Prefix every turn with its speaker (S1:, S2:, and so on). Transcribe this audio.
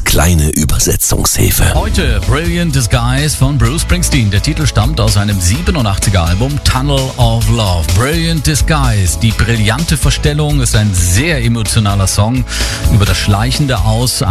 S1: kleine Übersetzungshilfe.
S2: Heute Brilliant Disguise von Bruce Springsteen. Der Titel stammt aus seinem 87er Album Tunnel of Love. Brilliant Disguise, die brillante Verstellung, ist ein sehr emotionaler Song über das schleichende Aus